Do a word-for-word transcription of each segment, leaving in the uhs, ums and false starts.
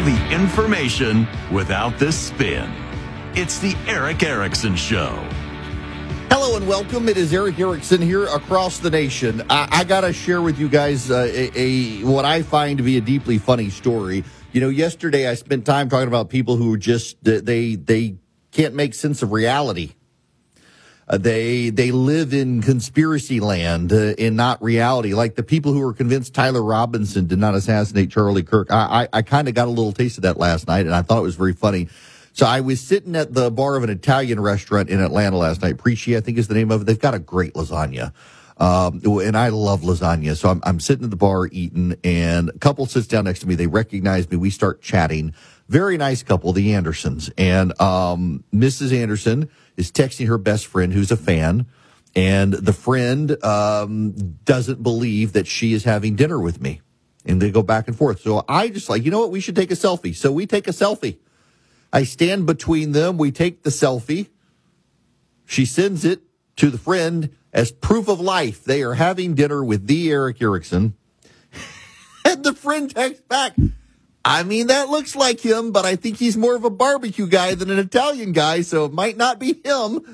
all the information without the spin. It's the Erick Erickson Show. Hello and welcome. It is Erick Erickson here across the nation. I, I got to share with you guys uh, a, a what I find to be a deeply funny story. You know, yesterday I spent time talking about people who just they they can't make sense of reality. Uh, they they live in conspiracy land uh, and not reality. Like the people who are convinced Tyler Robinson did not assassinate Charlie Kirk. I I, I kind of got a little taste of that last night, and I thought it was very funny. So I was sitting at the bar of an Italian restaurant in Atlanta last night. Preci, I think is the name of it. They've got a great lasagna. Um, and I love lasagna. So I'm, I'm sitting at the bar eating, and a couple sits down next to me. They recognize me. We start chatting. Very nice couple, the Andersons. And um, Missus Anderson is texting her best friend who's a fan. And the friend um, doesn't believe that she is having dinner with me. And they go back and forth. So I just like, you know what? We should take a selfie. So we take a selfie. I stand between them. We take the selfie. She sends it to the friend as proof of life. They are having dinner with the Erick Erickson. And the friend texts back, I mean, that looks like him, but I think he's more of a barbecue guy than an Italian guy, so it might not be him.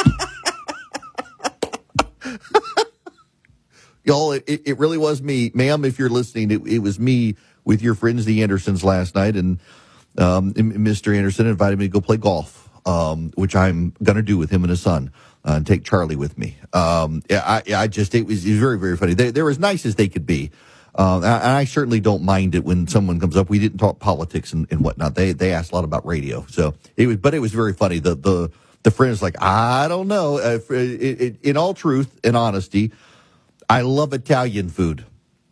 Y'all, it, it really was me. Ma'am, if you're listening, it, it was me with your friends, the Andersons, last night, and Um, Mister Anderson invited me to go play golf, um, which I'm going to do with him and his son, uh, and take Charlie with me. Um, I, I just, it was, it was very, very funny. They, they're as nice as they could be. Uh, and I certainly don't mind it when someone comes up. We didn't talk politics and, and whatnot. They, they asked a lot about radio. So it was, but it was very funny. The, the, the friend's like, I don't know. Uh, it, it, in all truth and honesty, I love Italian food.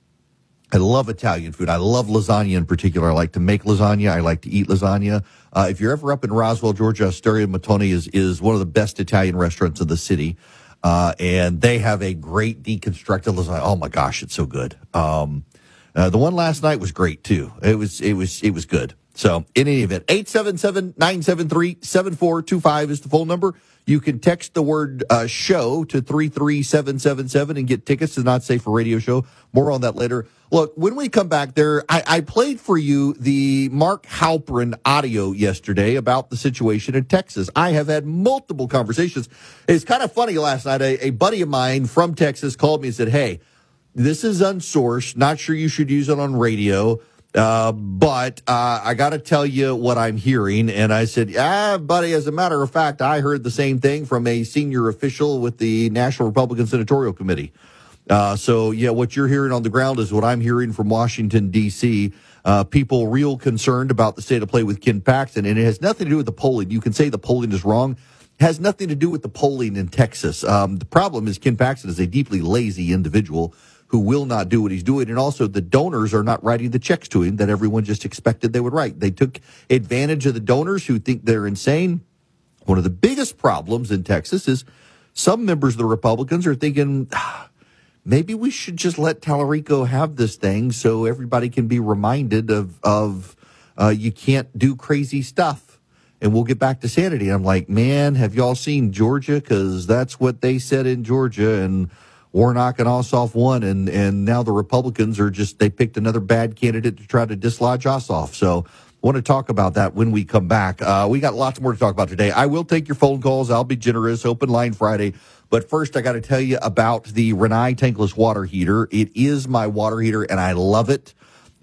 I love Italian food. I love lasagna in particular. I like to make lasagna. I like to eat lasagna. Uh, if you're ever up in Roswell, Georgia, Osteria Mattoni is, is one of the best Italian restaurants in the city. Uh, and they have a great deconstructed lasagna. Oh my gosh, it's so good. Um, uh, the one last night was great too. It was, it was, it was good. So in any event, eight seven seven, nine seven three, seven four two five is the phone number. You can text the word uh, show to three three seven seven seven and get tickets to the Not Safe for Radio show. More on that later. Look, when we come back there, I, I played for you the Mark Halperin audio yesterday about the situation in Texas. I have had multiple conversations. It's kind of funny last night. A, a buddy of mine from Texas called me and said, hey, this is unsourced. Not sure you should use it on radio. Uh, but, uh, I got to tell you what I'm hearing. And I said, ah, buddy, as a matter of fact, I heard the same thing from a senior official with the National Republican Senatorial Committee. Uh, so yeah, what you're hearing on the ground is what I'm hearing from Washington, D C. Uh, people real concerned about the state of play with Ken Paxton. And it has nothing to do with the polling. You can say the polling is wrong. It has nothing to do with the polling in Texas. Um, the problem is Ken Paxton is a deeply lazy individual who will not do what he's doing. And also the donors are not writing the checks to him that everyone just expected they would write. They took advantage of the donors who think they're insane. One of the biggest problems in Texas is some members of the Republicans are thinking, ah, maybe we should just let Tallarico have this thing so everybody can be reminded of, of uh, you can't do crazy stuff and we'll get back to sanity. And I'm like, man, have y'all seen Georgia? Because that's what they said in Georgia, and Warnock and Ossoff won, and, and now the Republicans are just, they picked another bad candidate to try to dislodge Ossoff. So I want to talk about that when we come back. Uh, we got lots more to talk about today. I will take your phone calls. I'll be generous. Open line Friday. But first, I got to tell you about the Rinnai tankless water heater. It is my water heater, and I love it.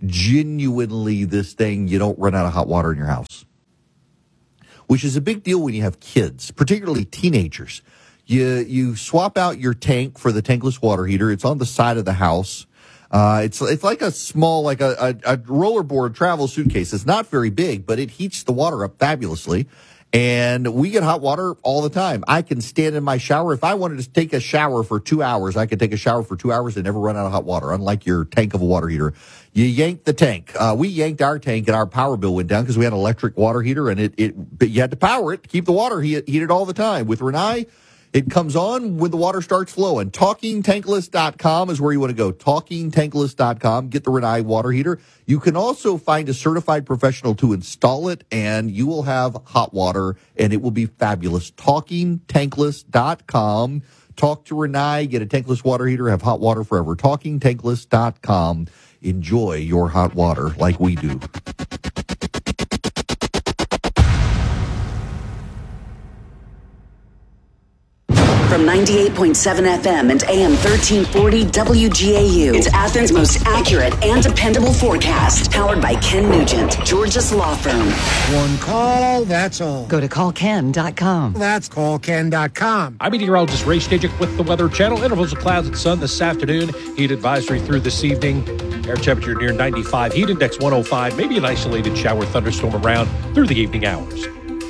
Genuinely, this thing, you don't run out of hot water in your house, which is a big deal when you have kids, particularly teenagers. You you swap out your tank for the tankless water heater. It's on the side of the house. Uh, it's it's like a small, like a, a, a rollerboard travel suitcase. It's not very big, but it heats the water up fabulously. And we get hot water all the time. I can stand in my shower. If I wanted to take a shower for two hours, I could take a shower for two hours and never run out of hot water, unlike your tank of a water heater. You yank the tank. Uh, we yanked our tank and our power bill went down because we had an electric water heater, and it, it but you had to power it to keep the water heat, heated all the time. With Rinnai, it comes on when the water starts flowing. talking tankless dot com is where you want to go. talking tankless dot com. Get the Rinnai water heater. You can also find a certified professional to install it, and you will have hot water, and it will be fabulous. talking tankless dot com. Talk to Rinnai. Get a tankless water heater. Have hot water forever. talking tankless dot com. Enjoy your hot water like we do. from ninety-eight point seven F M and A M thirteen forty W G A U. It's Athens' most accurate and dependable forecast. Powered by Ken Nugent, Georgia's law firm. One call, that's all. Go to call ken dot com. That's call ken dot com. I'm meteorologist Ray Stajic with the Weather Channel. Intervals of clouds and sun this afternoon. Heat advisory through this evening. Air temperature near ninety-five. Heat index one oh five. Maybe an isolated shower thunderstorm around through the evening hours.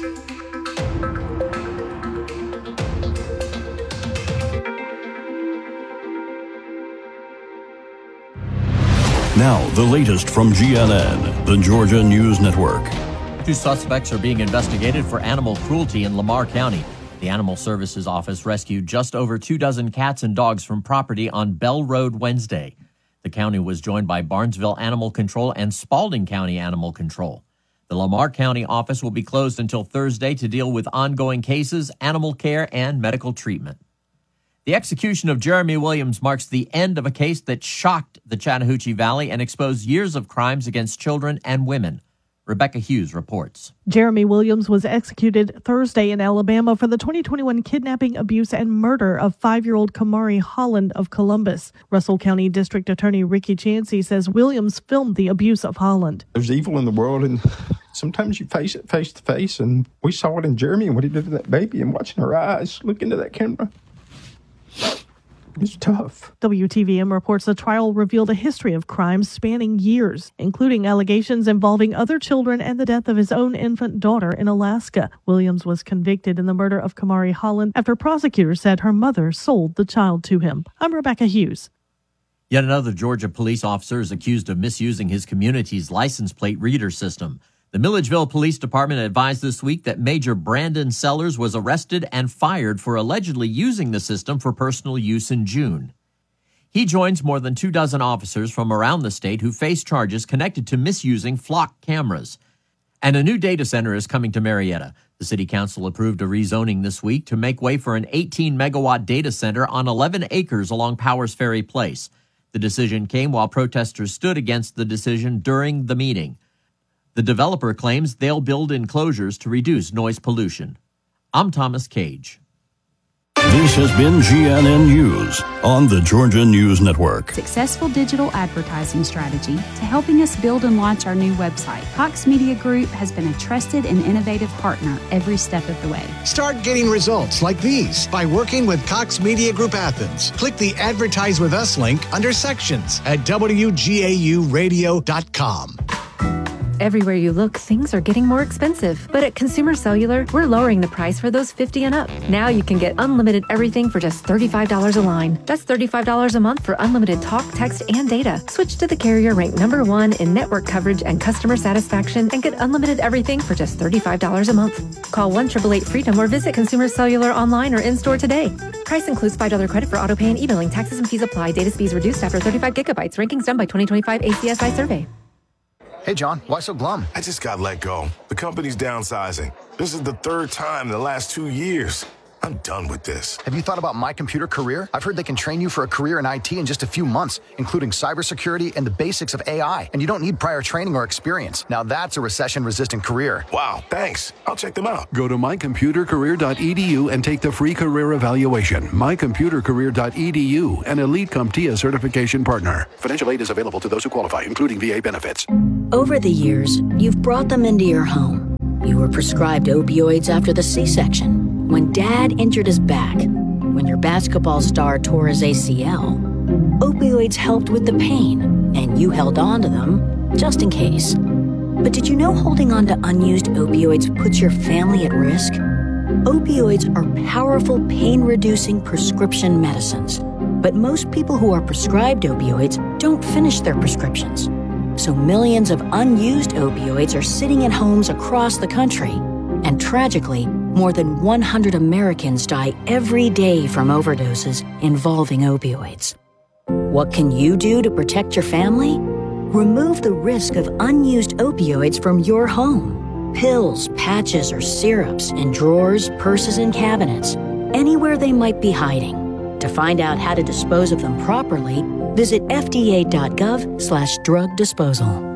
Now, the latest from G N N, the Georgia News Network. Two suspects are being investigated for animal cruelty in Lamar County. The Animal Services Office rescued just over two dozen cats and dogs from property on Bell Road Wednesday. The county was joined by Barnesville Animal Control and Spalding County Animal Control. The Lamar County office will be closed until Thursday to deal with ongoing cases, animal care, and medical treatment. The execution of Jeremy Williams marks the end of a case that shocked the Chattahoochee Valley and exposed years of crimes against children and women. Rebecca Hughes reports. Jeremy Williams was executed Thursday in Alabama for the twenty twenty-one kidnapping, abuse, and murder of five-year-old Kamari Holland of Columbus. Russell County District Attorney Ricky Chansey says Williams filmed the abuse of Holland. There's evil in the world, and sometimes you face it face to face, and we saw it in Jeremy and what he did to that baby, and watching her eyes look into that camera. It's tough. W T V M reports the trial revealed a history of crimes spanning years, including allegations involving other children and the death of his own infant daughter in Alaska. Williams was convicted in the murder of Kamari Holland after prosecutors said her mother sold the child to him. I'm Rebecca Hughes. Yet another Georgia police officer is accused of misusing his community's license plate reader system. The Milledgeville Police Department advised this week that Major Brandon Sellers was arrested and fired for allegedly using the system for personal use in June. He joins more than two dozen officers from around the state who face charges connected to misusing flock cameras. And a new data center is coming to Marietta. The city council approved a rezoning this week to make way for an eighteen megawatt data center on eleven acres along Powers Ferry Place. The decision came while protesters stood against the decision during the meeting. The developer claims they'll build enclosures to reduce noise pollution. I'm Thomas Cage. This has been G N N News on the Georgia News Network. Successful digital advertising strategy to helping us build and launch our new website. Cox Media Group has been a trusted and innovative partner every step of the way. Start getting results like these by working with Cox Media Group Athens. Click the Advertise With Us link under Sections at W G A U radio dot com. Everywhere you look, things are getting more expensive. But at Consumer Cellular, we're lowering the price for those fifty and up. Now you can get unlimited everything for just thirty-five dollars a line. That's thirty-five dollars a month for unlimited talk, text, and data. Switch to the carrier ranked number one in network coverage and customer satisfaction and get unlimited everything for just thirty-five dollars a month. Call one eight eight eight freedom or visit Consumer Cellular online or in-store today. Price includes five dollars credit for auto pay and e-billing. Taxes and fees apply. Data speeds reduced after thirty-five gigabytes. Rankings done by twenty twenty-five A C S I survey. Hey, John, why so glum? I just got let go. The company's downsizing. This is the third time in the last two years. I'm done with this. Have you thought about My Computer Career? I've heard they can train you for a career in I T in just a few months, including cybersecurity and the basics of A I. And you don't need prior training or experience. Now that's a recession-resistant career. Wow, thanks. I'll check them out. Go to my computer career dot e d u and take the free career evaluation. my computer career dot e d u, an Elite CompTIA certification partner. Financial aid is available to those who qualify, including V A benefits. Over the years, you've brought them into your home. You were prescribed opioids after the C-section. When Dad injured his back, when your basketball star tore his A C L, opioids helped with the pain, and you held on to them just in case. But did you know holding on to unused opioids puts your family at risk? Opioids are powerful pain-reducing prescription medicines, but most people who are prescribed opioids don't finish their prescriptions. So millions of unused opioids are sitting in homes across the country, and tragically, more than one hundred Americans die every day from overdoses involving opioids. What can you do to protect your family? Remove the risk of unused opioids from your home. Pills, patches, or syrups in drawers, purses, and cabinets, anywhere they might be hiding. To find out how to dispose of them properly, visit f d a dot gov slash drug disposal.